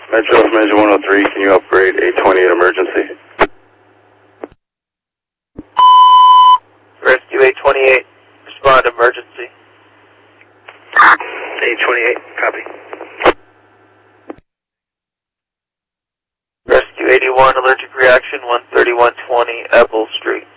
Metro Major 103, can you upgrade 828 emergency? Rescue 828, respond emergency. 828, copy. Rescue 81, allergic reaction 13120 Apple Street.